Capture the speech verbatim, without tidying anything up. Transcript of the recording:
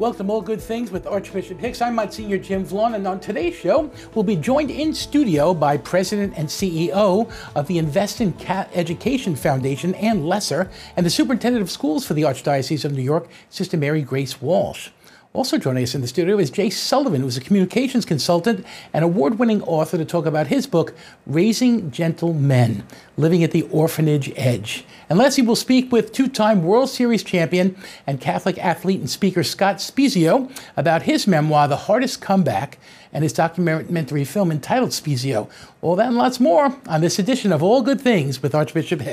Welcome to All Good Things with Archbishop Hicks. I'm Monsignor Jim Vaughn, and on today's show, we'll be joined in studio by President and C E O of the Invest in Cat Education Foundation, Ann Lesser, and the Superintendent of Schools for the Archdiocese of New York, Sister Mary Grace Walsh. Also joining us in the studio is Jay Sullivan, who's a communications consultant and award-winning author, to talk about his book, Raising Gentle Men, Living at the Orphanage Edge. And lastly, we'll speak with two-time World Series champion and Catholic athlete and speaker Scott Spiezio about his memoir, The Hardest Comeback, and his documentary film entitled Spiezio. All that and lots more on this edition of All Good Things with Archbishop Hicks.